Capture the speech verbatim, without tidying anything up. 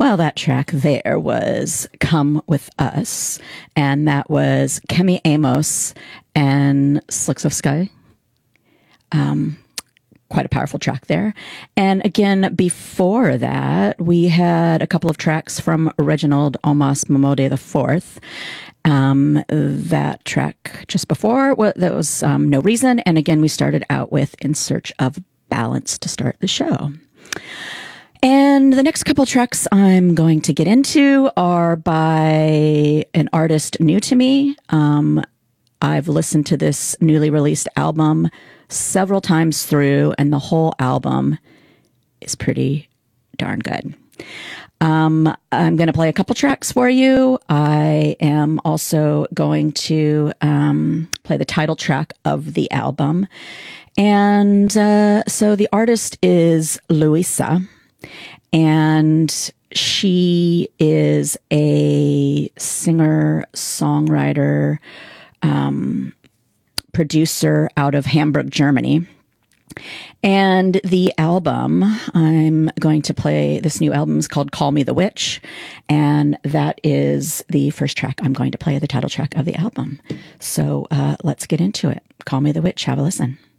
Well, that track there was Come With Us, and that was Kemi Amos and Slicks of Sky. Um, quite a powerful track there. And again, before that, we had a couple of tracks from Reginald Omas Momode the Fourth. Um, that track just before, well, that was um, No Reason. And again, we started out with In Search of Balance to start the show. And the next couple tracks I'm going to get into are by an artist new to me. Um, I've listened to this newly released album several times through, and the whole album is pretty darn good. Um, I'm going to play a couple tracks for you. I am also going to um, play the title track of the album. And uh, so the artist is Louisa. And she is a singer, songwriter, um, producer out of Hamburg, Germany. And the album, I'm going to play, this new album is called Call Me the Witch. And that is the first track I'm going to play, the title track of the album. So uh, let's get into it. Call Me the Witch. Have a listen.